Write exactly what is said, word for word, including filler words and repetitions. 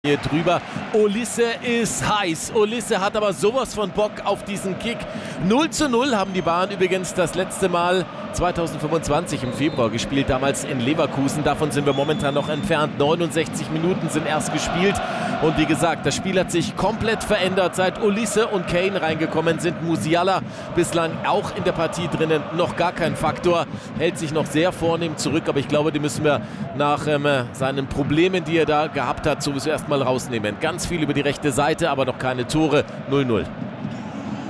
Hier drüber. Olise ist heiß. Olise hat aber sowas von Bock auf diesen Kick. null zu null haben die Bayern übrigens das letzte Mal zweitausendfünfundzwanzig im Februar gespielt, damals in Leverkusen. Davon sind wir momentan noch entfernt. neunundsechzig Minuten sind erst gespielt. Und wie gesagt, das Spiel hat sich komplett verändert. Seit Olise und Kane reingekommen sind, Musiala bislang auch in der Partie drinnen. Noch gar kein Faktor. Hält sich noch sehr vornehm zurück. Aber ich glaube, die müssen wir nach ähm, seinen Problemen, die er da gehabt hat, zuerst mal rausnehmen. Ganz viel über die rechte Seite, aber noch keine Tore. null null.